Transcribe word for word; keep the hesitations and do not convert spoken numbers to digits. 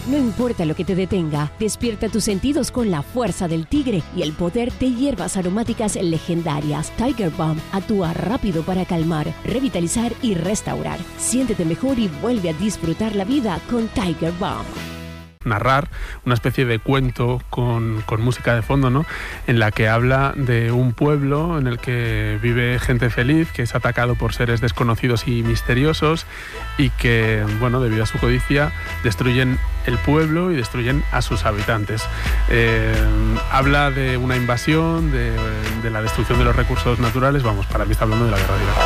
No importa lo que te detenga, despierta tus sentidos con la fuerza del tigre y el poder de hierbas aromáticas legendarias. Tiger Balm actúa rápido para calmar, revitalizar y restaurar. Siéntete mejor y vuelve a disfrutar la vida con Tiger Balm. Narrar una especie de cuento con, con música de fondo, ¿no? En la que habla de un pueblo en el que vive gente feliz, que es atacado por seres desconocidos y misteriosos y que, bueno, debido a su codicia, destruyen el pueblo y destruyen a sus habitantes. Eh, habla de una invasión, de, de la destrucción de los recursos naturales. Vamos, para mí está hablando de la guerra de Irak.